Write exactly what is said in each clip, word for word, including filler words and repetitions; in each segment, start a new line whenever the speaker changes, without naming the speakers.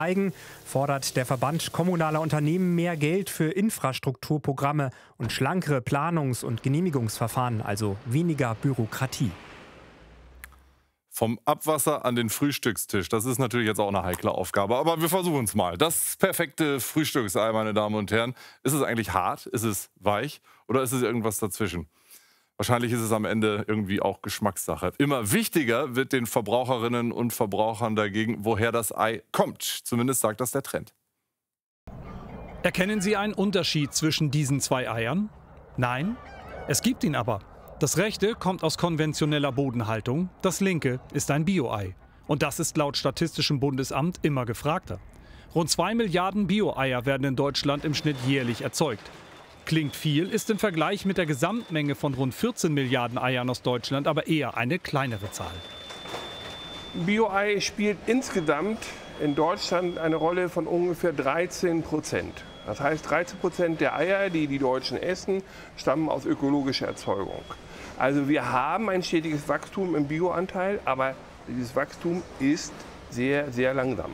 Eigen fordert der Verband kommunaler Unternehmen mehr Geld für Infrastrukturprogramme und schlankere Planungs- und Genehmigungsverfahren, also weniger Bürokratie.
Vom Abwasser an den Frühstückstisch, das ist natürlich jetzt auch eine heikle Aufgabe, aber wir versuchen es mal. Das perfekte Frühstücksei, meine Damen und Herren, ist es eigentlich hart, ist es weich oder ist es irgendwas dazwischen? Wahrscheinlich ist es am Ende irgendwie auch Geschmackssache. Immer wichtiger wird den Verbraucherinnen und Verbrauchern dagegen, woher das Ei kommt. Zumindest sagt das der Trend.
Erkennen Sie einen Unterschied zwischen diesen zwei Eiern? Nein? Es gibt ihn aber. Das rechte kommt aus konventioneller Bodenhaltung, das linke ist ein Bio-Ei. Und das ist laut Statistischem Bundesamt immer gefragter. Rund zwei Milliarden Bio-Eier werden in Deutschland im Schnitt jährlich erzeugt. Klingt viel, ist im Vergleich mit der Gesamtmenge von rund vierzehn Milliarden Eiern aus Deutschland aber eher eine kleinere Zahl.
Bio-Ei spielt insgesamt in Deutschland eine Rolle von ungefähr dreizehn Prozent. Das heißt, dreizehn Prozent der Eier, die die Deutschen essen, stammen aus ökologischer Erzeugung. Also wir haben ein stetiges Wachstum im Bio-Anteil, aber dieses Wachstum ist sehr, sehr langsam.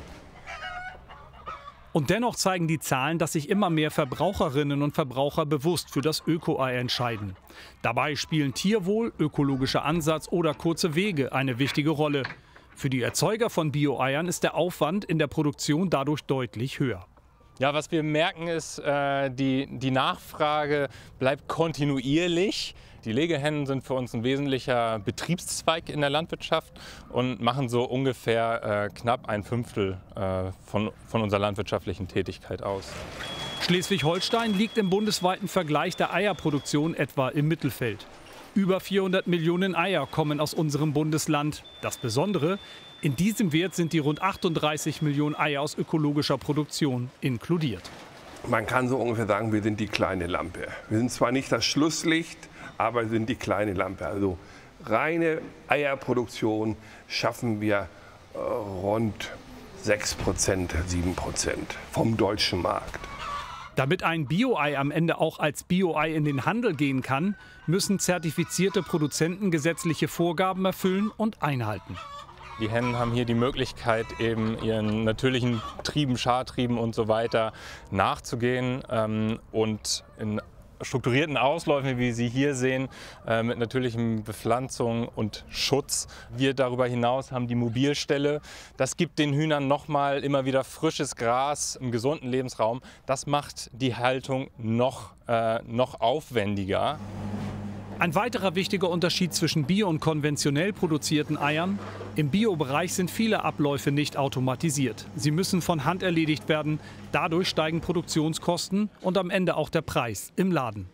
Und dennoch zeigen die Zahlen, dass sich immer mehr Verbraucherinnen und Verbraucher bewusst für das Öko-Ei entscheiden. Dabei spielen Tierwohl, ökologischer Ansatz oder kurze Wege eine wichtige Rolle. Für die Erzeuger von Bio-Eiern ist der Aufwand in der Produktion dadurch deutlich höher.
Ja, was wir merken ist, äh, die, die Nachfrage bleibt kontinuierlich. Die Legehennen sind für uns ein wesentlicher Betriebszweig in der Landwirtschaft und machen so ungefähr äh, knapp ein Fünftel äh, von, von unserer landwirtschaftlichen Tätigkeit aus.
Schleswig-Holstein liegt im bundesweiten Vergleich der Eierproduktion etwa im Mittelfeld. Über vierhundert Millionen Eier kommen aus unserem Bundesland. Das Besondere: in diesem Wert sind die rund achtunddreißig Millionen Eier aus ökologischer Produktion inkludiert.
Man kann so ungefähr sagen, wir sind die kleine Lampe. Wir sind zwar nicht das Schlusslicht, aber wir sind die kleine Lampe. Also reine Eierproduktion schaffen wir äh, rund sechs Prozent, sieben Prozent vom deutschen Markt.
Damit ein Bio-Ei am Ende auch als Bio-Ei in den Handel gehen kann, müssen zertifizierte Produzenten gesetzliche Vorgaben erfüllen und einhalten.
Die Hennen haben hier die Möglichkeit, eben ihren natürlichen Trieben, Schartrieben und so weiter nachzugehen ähm, und in strukturierten Ausläufen, wie Sie hier sehen, äh, mit natürlichen Bepflanzung und Schutz. Wir darüber hinaus haben die Mobilställe. Das gibt den Hühnern nochmal immer wieder frisches Gras im gesunden Lebensraum. Das macht die Haltung noch, äh, noch aufwendiger.
Ein weiterer wichtiger Unterschied zwischen bio- und konventionell produzierten Eiern: im Bio-Bereich sind viele Abläufe nicht automatisiert. Sie müssen von Hand erledigt werden. Dadurch steigen Produktionskosten und am Ende auch der Preis im Laden.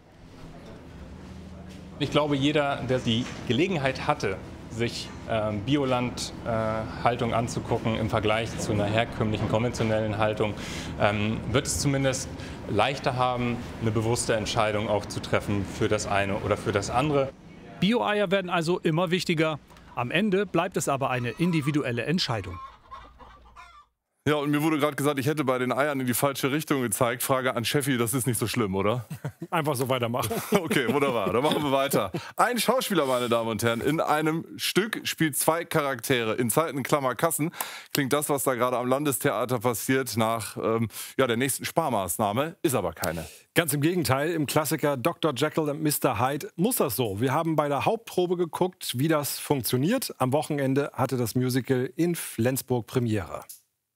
Ich glaube, jeder, der die Gelegenheit hatte, sich äh, Biolandhaltung äh, anzugucken im Vergleich zu einer herkömmlichen konventionellen Haltung, ähm, wird es zumindest leichter haben, eine bewusste Entscheidung auch zu treffen für das eine oder für das andere.
Bio-Eier werden also immer wichtiger. Am Ende bleibt es aber eine individuelle Entscheidung.
Ja, und mir wurde gerade gesagt, ich hätte bei den Eiern in die falsche Richtung gezeigt. Frage an Sheffi, das ist nicht so schlimm, oder?
Einfach so weitermachen.
Okay, wunderbar. Dann machen wir weiter. Ein Schauspieler, meine Damen und Herren, in einem Stück spielt zwei Charaktere. In Zeiten Klammerkassen klingt das, was da gerade am Landestheater passiert, nach ähm, ja, der nächsten Sparmaßnahme. Ist aber keine.
Ganz im Gegenteil, im Klassiker Doktor Jekyll und Mister Hyde muss das so. Wir haben bei der Hauptprobe geguckt, wie das funktioniert. Am Wochenende hatte das Musical in Flensburg Premiere.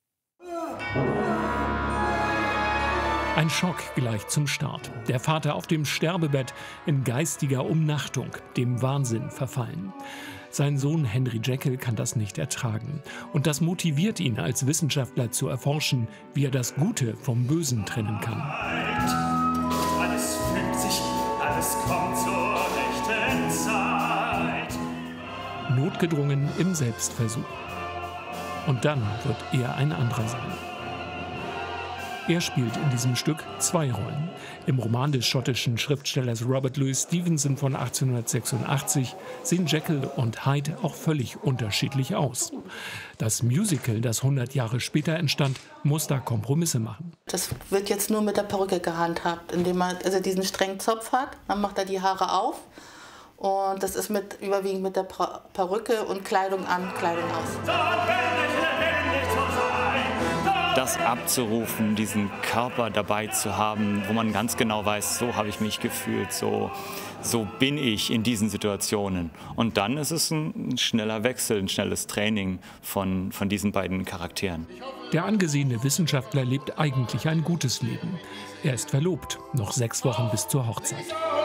Ein Schock gleich zum Start. Der Vater auf dem Sterbebett in geistiger Umnachtung, dem Wahnsinn verfallen. Sein Sohn Henry Jekyll kann das nicht ertragen. Und das motiviert ihn als Wissenschaftler zu erforschen, wie er das Gute vom Bösen trennen kann.
Alles fügt sich, alles kommt zur rechten Zeit.
Notgedrungen im Selbstversuch. Und dann wird er ein anderer sein. Er spielt in diesem Stück zwei Rollen. Im Roman des schottischen Schriftstellers Robert Louis Stevenson von achtzehnhundertsechsundachtzig sehen Jekyll und Hyde auch völlig unterschiedlich aus. Das Musical, das hundert Jahre später entstand, muss da Kompromisse machen.
Das wird jetzt nur mit der Perücke gehandhabt, indem man also diesen strengen Zopf hat, dann macht er die Haare auf. Und das ist mit, überwiegend mit der Perücke und Kleidung an, Kleidung aus.
Das das abzurufen, diesen Körper dabei zu haben, wo man ganz genau weiß, so habe ich mich gefühlt, so, so bin ich in diesen Situationen. Und dann ist es ein, ein schneller Wechsel, ein schnelles Training von, von diesen beiden Charakteren.
Der angesehene Wissenschaftler lebt eigentlich ein gutes Leben. Er ist verlobt, noch sechs Wochen bis zur Hochzeit.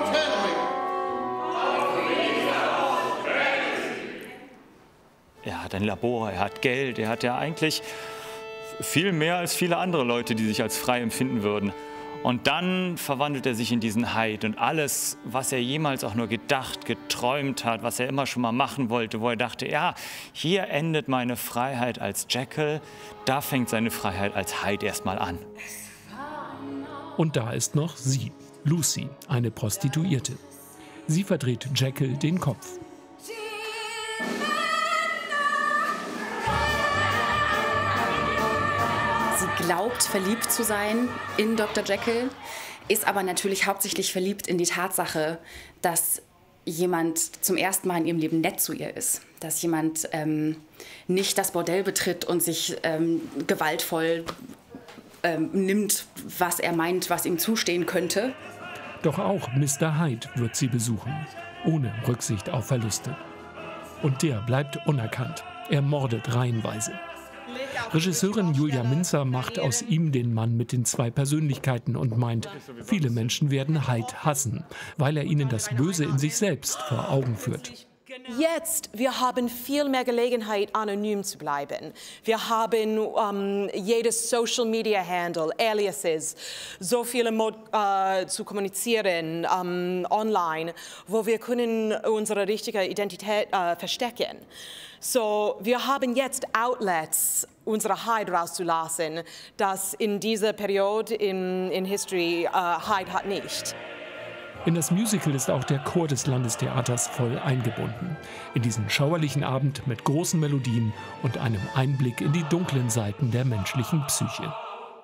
Er hat ein Labor, er hat Geld, er hat ja eigentlich viel mehr als viele andere Leute, die sich als frei empfinden würden. Und dann verwandelt er sich in diesen Hyde und alles, was er jemals auch nur gedacht, geträumt hat, was er immer schon mal machen wollte, wo er dachte, ja, hier endet meine Freiheit als Jekyll, da fängt seine Freiheit als Hyde erstmal an.
Und da ist noch sie, Lucy, eine Prostituierte. Sie verdreht Jekyll den Kopf.
Sie glaubt, verliebt zu sein in Doktor Jekyll, ist aber natürlich hauptsächlich verliebt in die Tatsache, dass jemand zum ersten Mal in ihrem Leben nett zu ihr ist. Dass jemand ähm, nicht das Bordell betritt und sich ähm, gewaltvoll ähm, nimmt, was er meint, was ihm zustehen könnte.
Doch auch Mister Hyde wird sie besuchen, ohne Rücksicht auf Verluste. Und der bleibt unerkannt. Er mordet reihenweise. Regisseurin Julia Minzer macht aus ihm den Mann mit den zwei Persönlichkeiten und meint, viele Menschen werden Hyde hassen, weil er ihnen das Böse in sich selbst vor Augen führt.
Jetzt, wir haben viel mehr Gelegenheit, anonym zu bleiben. Wir haben um, jedes Social-Media-Handle, Aliases, so viele Mod uh, zu kommunizieren um, online, wo wir können unsere richtige Identität uh, verstecken. So, wir haben jetzt Outlets, unsere Hyde rauszulassen, das in dieser Periode in, in History uh, Hyde hat nicht.
In das Musical ist auch der Chor des Landestheaters voll eingebunden. In diesen schauerlichen Abend mit großen Melodien und einem Einblick in die dunklen Seiten der menschlichen Psyche.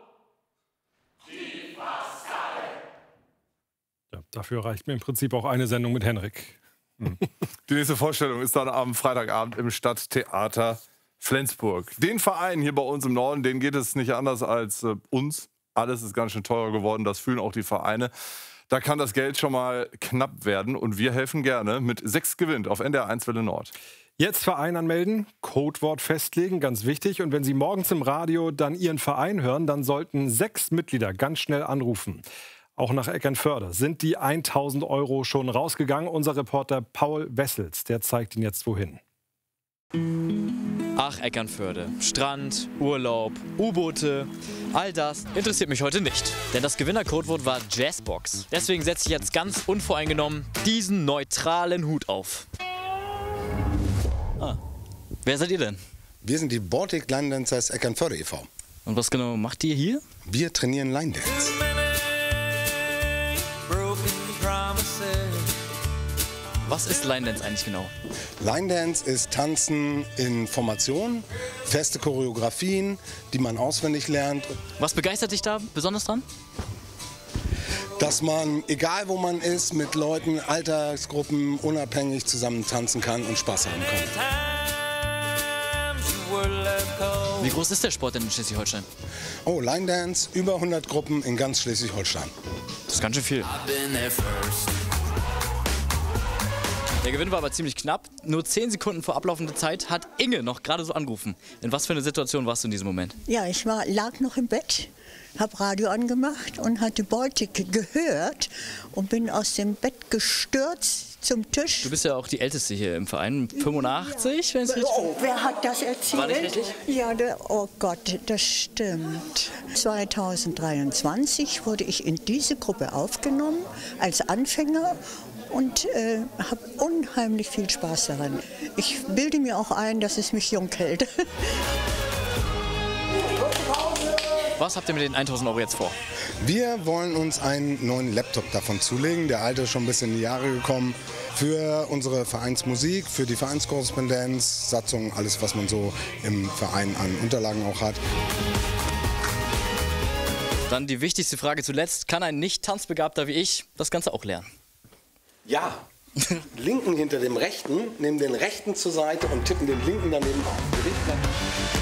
Ja, dafür reicht mir im Prinzip auch eine Sendung mit Henrik.
Die nächste Vorstellung ist dann am Freitagabend im Stadttheater Flensburg. Den Verein hier bei uns im Norden, denen geht es nicht anders als äh, uns. Alles ist ganz schön teurer geworden, das fühlen auch die Vereine. Da kann das Geld schon mal knapp werden und wir helfen gerne mit sechs gewinnt auf N D R eins Welle Nord.
Jetzt Verein anmelden, Codewort festlegen, ganz wichtig. Und wenn Sie morgens im Radio dann Ihren Verein hören, dann sollten sechs Mitglieder ganz schnell anrufen. Auch nach Eckernförde sind die tausend Euro schon rausgegangen. Unser Reporter Paul Wessels, der zeigt Ihnen jetzt wohin.
Ach, Eckernförde. Strand, Urlaub, U-Boote. All das interessiert mich heute nicht. Denn das Gewinnercodewort war Jazzbox. Deswegen setze ich jetzt ganz unvoreingenommen diesen neutralen Hut auf. Ah. Wer seid ihr denn?
Wir sind die Baltic Line Dancers Eckernförde e V
Und was genau macht ihr hier?
Wir trainieren Line Dance.
Was ist Line Dance eigentlich genau?
Line Dance ist Tanzen in Formation, feste Choreografien, die man auswendig lernt.
Was begeistert dich da besonders dran?
Dass man, egal wo man ist, mit Leuten, Altersgruppen unabhängig zusammen tanzen kann und Spaß haben kann.
Wie groß ist der Sport denn in Schleswig-Holstein?
Oh, Line Dance, über hundert Gruppen in ganz Schleswig-Holstein.
Das ist ganz schön viel. Der Gewinn war aber ziemlich knapp. Nur zehn Sekunden vor ablaufender Zeit hat Inge noch gerade so angerufen. In was für eine Situation warst du in diesem Moment?
Ja, ich war, lag noch im Bett, habe Radio angemacht und hatte Baltic gehört und bin aus dem Bett gestürzt zum Tisch.
Du bist ja auch die Älteste hier im Verein, fünfundachtzig, wenn es richtig
Oh, wer hat das erzählt?
War nicht richtig?
Ja, der, oh Gott, das stimmt. zweitausenddreiundzwanzig wurde ich in diese Gruppe aufgenommen als Anfänger und äh, habe unheimlich viel Spaß daran. Ich bilde mir auch ein, dass es mich jung hält.
Was habt ihr mit den tausend Euro jetzt vor?
Wir wollen uns einen neuen Laptop davon zulegen. Der alte ist schon ein bisschen in die Jahre gekommen. Für unsere Vereinsmusik, für die Vereinskorrespondenz, Satzung, alles, was man so im Verein an Unterlagen auch hat.
Dann die wichtigste Frage zuletzt. Kann ein nicht tanzbegabter wie ich das Ganze auch lernen?
Ja. Linken hinter dem rechten, nehmen den rechten zur Seite und tippen den linken daneben auf.